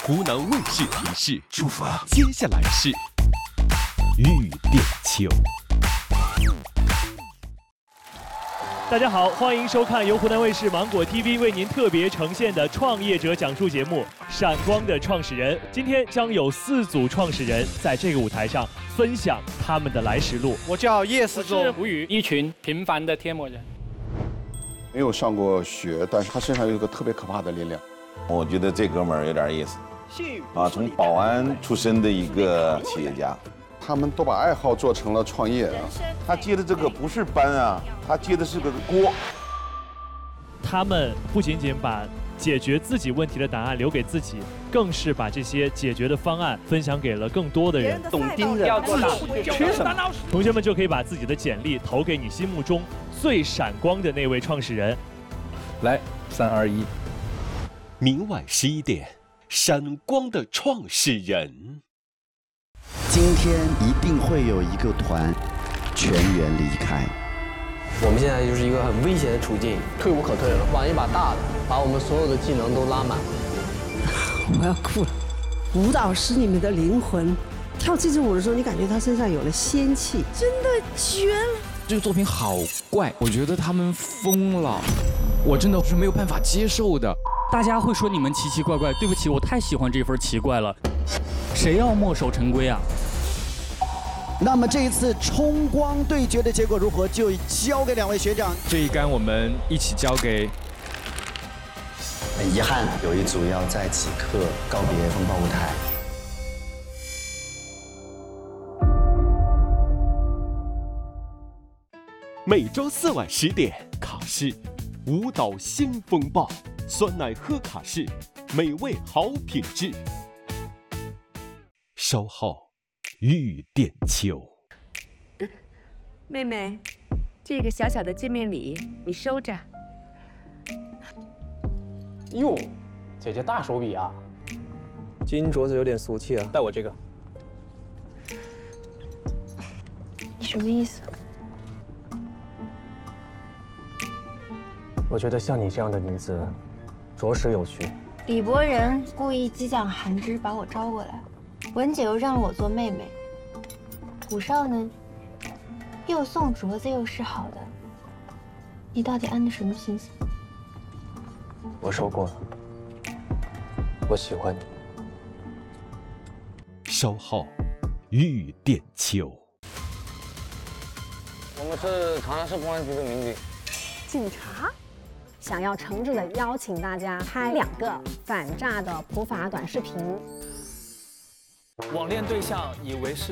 湖南卫视提示：出发。接下来是玉点秋。 大家好，欢迎收看由湖南卫视芒果 TV 为您特别呈现的创业者讲述节目《闪光的创始人》。今天将有4组创始人在这个舞台上分享他们的来时路。 我叫叶思忠， 是吴宇，一群平凡的天魔人。 没有上过学，但是他身上有一个特别可怕的力量。 我觉得这哥们儿有点意思，从保安出身的一个企业家， 他们都把爱好做成了创业啊。 他接的这个不是班啊，他接的是个锅。 他们不仅仅把解决自己问题的答案留给自己，更是把这些解决的方案分享给了更多的人。 懂盯着自己缺什么， 同学们就可以把自己的简历投给你心目中最闪光的那位创始人。 来，3、2、1。 明晚11点，闪光的创始人。 今天一定会有一个团全员离开。 我们现在就是一个很危险的处境，退无可退了。玩一把大的，把我们所有的技能都拉满。 我要哭了。舞蹈是你们的灵魂，跳这支舞的时候，你感觉他身上有了仙气，真的绝了。 这个作品好怪，我觉得他们疯了，我真的是没有办法接受的。 大家会说你们奇奇怪怪，对不起，我太喜欢这份奇怪了。谁要墨守成规啊？ 那么这一次冲光对决的结果如何，就交给2位学长。 这一杆我们一起交给。 很遗憾，有一组要在此刻告别风暴舞台。 每周4晚10点，卡士舞蹈新风暴，酸奶喝卡士，美味好品质。稍后玉点秋。 妹妹，这个小小的见面礼你收着。 哟，姐姐大手笔啊！金镯子有点俗气啊，戴我这个。 你什么意思？ 我觉得像你这样的女子，着实有趣。 李博仁故意激将寒枝把我招过来，文姐又让我做妹妹，古少呢，又送镯子又示好的，你到底安的什么心思？ 我说过了，我喜欢你。 稍后玉点秋。 我们是长沙市公安局的民警。 警察想要诚挚的邀请大家拍2个反诈的普法短视频。 网恋对象以为是